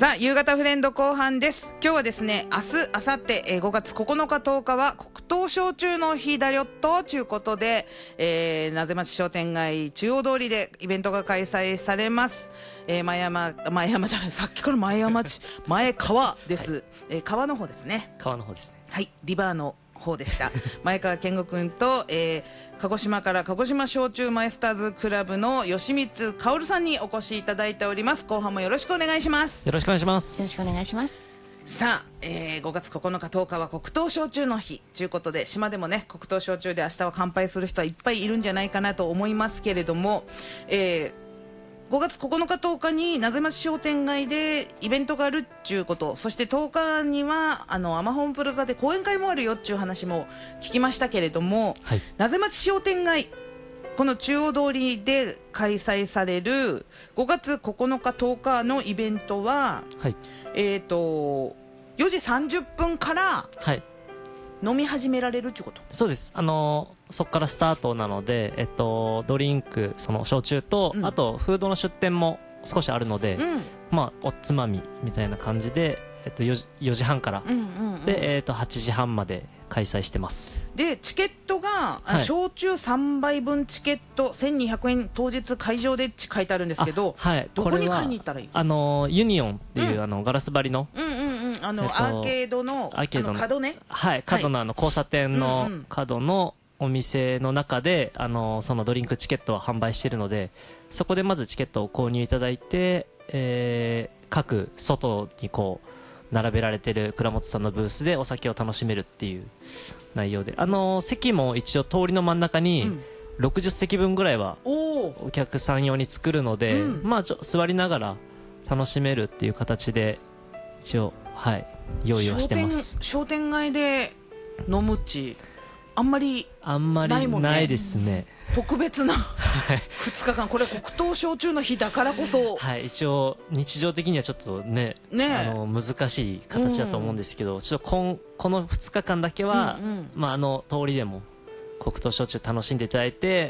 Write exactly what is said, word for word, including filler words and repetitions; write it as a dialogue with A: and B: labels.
A: さあ夕方フレンド後半です。今日はですね、明日明後日、えー、ごがつここのかとおかは黒糖焼酎の日だよとということで、えー、なぜ町商店街中央通りでイベントが開催されます。えー、前山前山じゃないさっきから前山町前川です、はい、えー、川の方ですね。
B: 川の方ですね。
A: はい、リバーの方でした前川健吾君と、えー、鹿児島から鹿児島焼酎マイスターズクラブの吉光薫さんにお越しいただいております。後半もよろしくお願いします。
B: よろしくお願いします。
C: よろしくお願いします。
A: さあ、えー、ごがつここのかとおかは黒糖焼酎の日ということで、島でもね黒糖焼酎で明日は乾杯する人はいっぱいいるんじゃないかなと思いますけれども、えーごがつここのかとおかになぜ町商店街でイベントがあるっちゅうこと、そしてとおかにはあのアマホームプラザで講演会もあるよっちゅう話も聞きましたけれども、はい、なぜ町商店街この中央通りで開催されるごがつここのかとおかのイベントは、はい、えーとよじさんじゅっぷんから、はい、飲み始められるっちゅうこと。
B: そうです。あのーそこからスタートなので、えっと、ドリンクその焼酎と、うん、あとフードの出店も少しあるので、うん、まあおつまみみたいな感じで、えっと、よじ, よじはんから、うんうんうん、で、えっと、はちじはんまで開催してます。で
A: チケットが、はい、焼酎さんばいぶんチケットせんにひゃくえん当日会場でって書いてあるんですけど、
B: はい、
A: どこに買いに行ったらいい？
B: あのユニオンっていう、うん、あのガラス張りの、
A: うんうんうん、あの、えっと、アーケードの、アーケードの角ね、
B: はい、角のあの交差点の角のお店の中で、あのそのドリンクチケットを販売しているので、そこでまずチケットを購入いただいて、えー、各外にこう並べられている倉本さんのブースでお酒を楽しめるっていう内容で、あの席も一応通りの真ん中にろくじゅっせきぶんぐらいはお客さん用に作るので、うん、まあちょ座りながら楽しめるっていう形で一応、はい、用意はしてます。
A: 商店街で飲むっちあんまり
B: あんまりないですね。
A: 特別なふつかかん、これ黒糖焼酎の日だからこそ、
B: はい、一応日常的にはちょっと ね, ねあの難しい形だと思うんですけど、うん、ちょっとこんこのふつかかんだけは、うんうん、まあ、あの通りでも黒糖焼酎楽しんでいただいて、